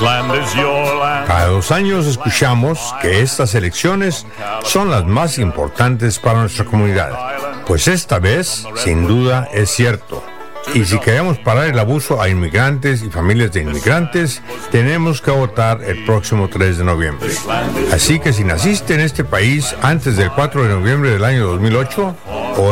Cada 2 años escuchamos que estas elecciones son las más importantes para nuestra comunidad. Pues esta vez, sin duda, es cierto. Y si queremos parar el abuso a inmigrantes y familias de inmigrantes, tenemos que votar el próximo 3 de noviembre. Así que si naciste en este país antes del 4 de noviembre del año 2008,